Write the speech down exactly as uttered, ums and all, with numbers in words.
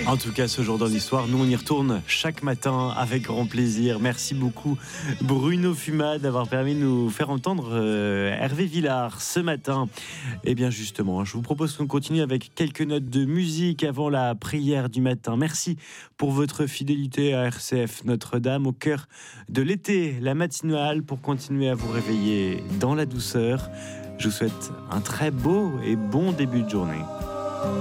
En tout cas, ce jour dans l'histoire, nous on y retourne chaque matin avec grand plaisir. Merci beaucoup Bruno Fuma d'avoir permis de nous faire entendre euh, Hervé Villard ce matin. Et bien justement, je vous propose qu'on continue avec quelques notes de musique avant la prière du matin. Merci pour votre fidélité à R C F Notre-Dame, au cœur de l'été, la matinale, pour continuer à vous réveiller dans la douceur. Je vous souhaite un très beau et bon début de journée.